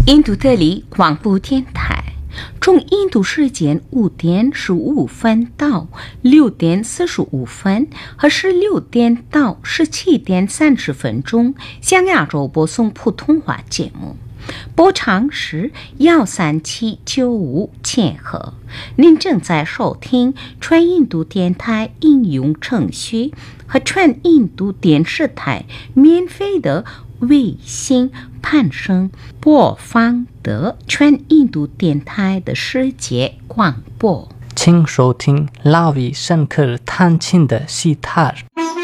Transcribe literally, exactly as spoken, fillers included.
印度德里广播电台，从印度时间五点十五分到六点四十五分和十六点到十七点三十分钟，向亚洲播送普通话节目。波长是幺三七九五千赫。您正在收听全印度电台应用程序和全印度电视台免费的卫星攀升播放的全印度电台的世界广播。 请收听拉维申克弹琴的西塔尔。